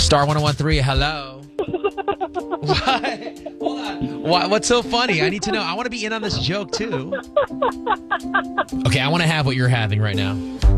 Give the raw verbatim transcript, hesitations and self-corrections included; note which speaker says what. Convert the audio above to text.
Speaker 1: Star one oh one three, hello. What? Hold on. What, what's so funny? I need to know. I want to be in on this joke, too. Okay, I want to have what you're having right now.